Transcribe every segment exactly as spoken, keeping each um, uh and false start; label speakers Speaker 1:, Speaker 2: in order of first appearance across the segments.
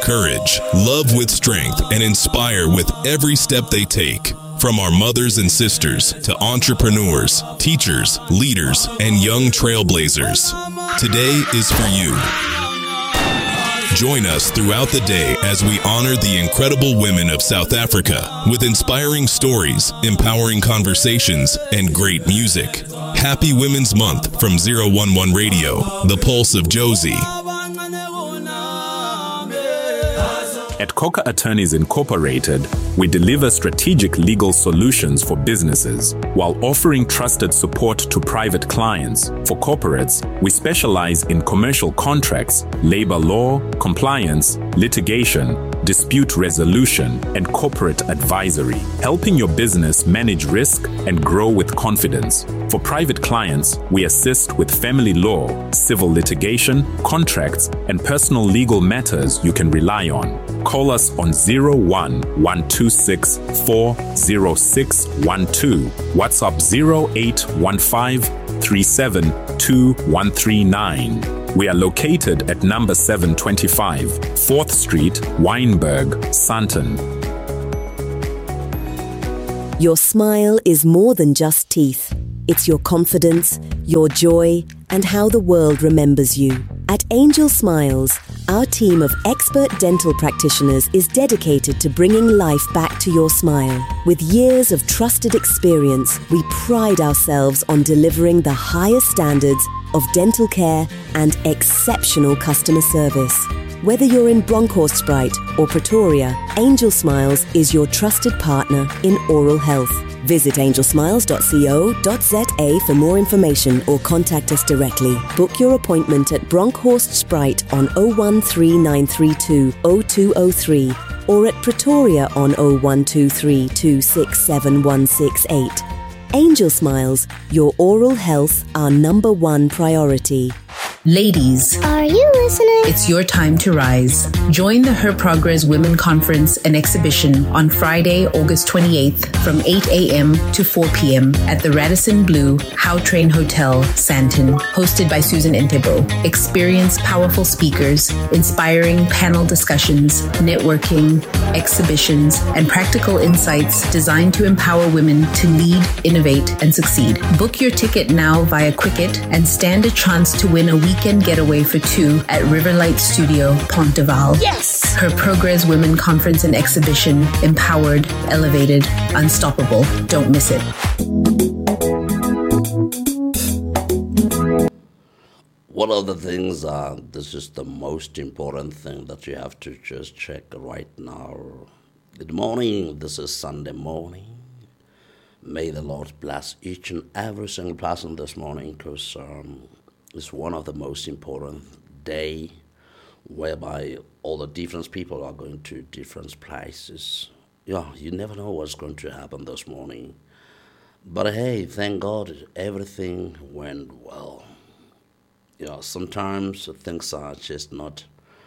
Speaker 1: courage, love with strength, and inspire with every step they take. From our mothers and sisters to entrepreneurs, teachers, leaders, and young trailblazers, today is for you. Join us throughout the day as we honor the incredible women of South Africa with inspiring stories, empowering conversations, and great music. Happy Women's Month from zero one one Radio, the pulse of Josie.
Speaker 2: At Coca Attorneys Incorporated, we deliver strategic legal solutions for businesses while offering trusted support to private clients. For corporates, we specialize in commercial contracts, labor law, compliance, litigation, dispute resolution, and corporate advisory, helping your business manage risk and grow with confidence. For private clients, we assist with family law, civil litigation, contracts, and personal legal matters you can rely on. Call us on zero one one two six four zero six one two, WhatsApp zero eight one five three seven two one three nine. We are located at number seven twenty-five, fourth Street, Wynberg, Sandton.
Speaker 3: Your smile is more than just teeth. It's your confidence, your joy, and how the world remembers you. At Angel Smiles, our team of expert dental practitioners is dedicated to bringing life back to your smile. With years of trusted experience, we pride ourselves on delivering the highest standards of dental care and exceptional customer service. Whether you're in Bronkhorstspruit or Pretoria, Angel Smiles is your trusted partner in oral health. Visit angel smiles dot co dot za for more information or contact us directly. Book your appointment at Bronkhorstspruit on zero one three nine three two zero two zero three or at Pretoria on zero one two three two six seven one six eight. Angel Smiles, your oral health, our number one priority.
Speaker 4: Ladies,
Speaker 5: are you listening?
Speaker 4: It's your time to rise. Join the Her Progress Women Conference and Exhibition on Friday, August twenty-eighth from eight a.m. to four p.m. at the Radisson Blu Gautrain Hotel, Sandton, hosted by Susan Entebo. Experience powerful speakers, inspiring panel discussions, networking, exhibitions, and practical insights designed to empower women to lead, innovate, and succeed. Book your ticket now via Quicket and stand a chance to win a weekend getaway for two at Riverlight Studio, Ponteval.
Speaker 5: Yes!
Speaker 4: Her Progress Women Conference and Exhibition. Empowered, elevated, unstoppable. Don't miss it.
Speaker 6: One of the things, uh, this is the most important thing that you have to just check right now. Good morning. This is Sunday morning. May the Lord bless each and every single person this morning, because um, it's one of the most important day whereby all the different people are going to different places. Yeah, you never know what's going to happen this morning. But hey, thank God everything went well. You know, sometimes things are just not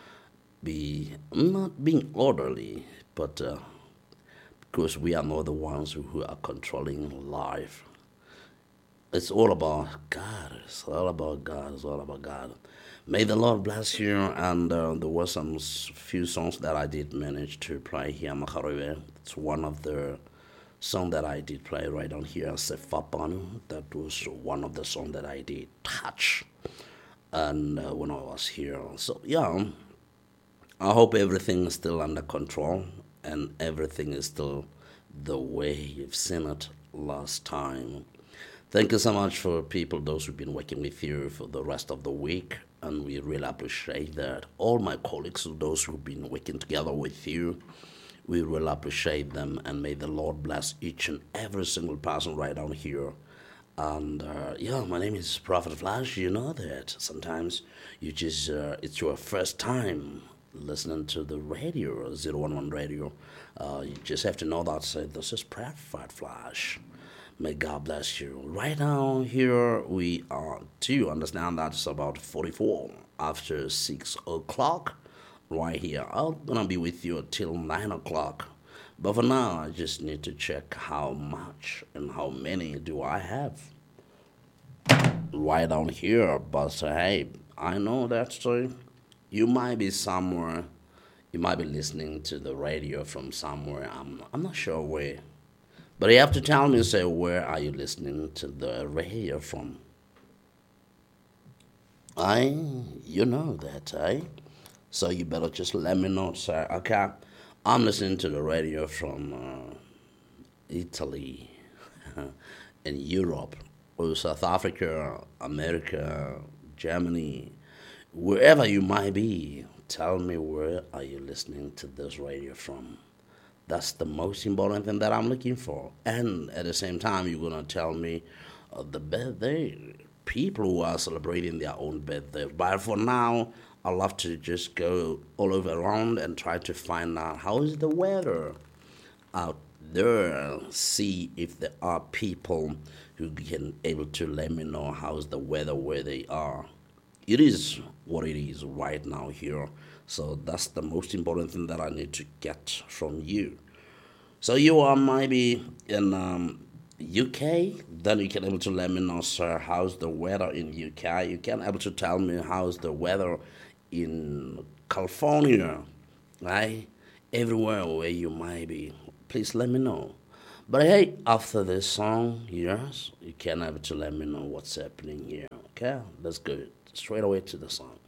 Speaker 6: be not being orderly, but uh, because we are not the ones who, who are controlling life. It's all about God. It's all about God. It's all about God. May the Lord bless you. And uh, there were some few songs that I did manage to play here. Makharwe. It's one of the songs that I did play right on here. Sefapanu. That was one of the songs that I did touch. And uh, when I was here. So, yeah. I hope everything is still under control. And everything is still the way you've seen it last time. Thank you so much for people, those who've been working with you for the rest of the week, and we really appreciate that. All my colleagues, those who've been working together with you, we really appreciate them, and may the Lord bless each and every single person right down here. And uh, yeah, my name is Prophet Flash. You know that sometimes you just uh, it's your first time listening to the radio, zero one one Radio. Uh, you just have to know that uh, this is Prophet Flash. May God bless you. Right now, here we are to understand that it's about forty-four after six o'clock. Right here, I'm going to be with you till nine o'clock. But for now, I just need to check how much and how many do I have right down here. But uh, hey, I know that uh, you might be somewhere You might be listening to the radio from somewhere. I'm I'm not sure where, but you have to tell me. Say, where are you listening to the radio from? I, you know that, eh? So you better just let me know, sir. Okay, I'm listening to the radio from uh, Italy, in Europe, or South Africa, America, Germany, wherever you might be. Tell me, where are you listening to this radio from? That's the most important thing that I'm looking for. And at the same time, you're going to tell me uh, the birthday, people who are celebrating their own birthday. But for now, I love to just go all over around and try to find out how is the weather out there. See if there are people who can able to let me know how's the weather where they are. It is what it is right now here. So that's the most important thing that I need to get from you. So you are maybe in um, U K, then you can able to let me know, sir, how's the weather in U K. You can able to tell me how's the weather in California, right? Everywhere where you might be, please let me know. But hey, after this song, yes, you can able to let me know what's happening here. Okay, let's go straight away to the song.